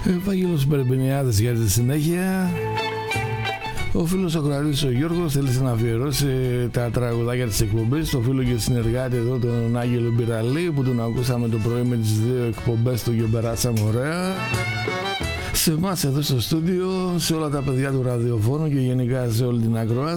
Ευάγγελος Μπερμπενιάδης για τη συνέχεια. Ο φίλος ο Κρατής ο Γιώργος θέλησε να αφιερώσει τα τραγουδάκια της εκπομπής στο φίλο και συνεργάτη εδώ τον Άγγελο Μπυραλή που τον ακούσαμε το πρωί με τις δύο εκπομπές του και περάσαμε ωραία. Σε εμάς εδώ στο στούντιο, σε όλα τα παιδιά του ραδιοφώνου και γενικά σε όλη την ακροάση.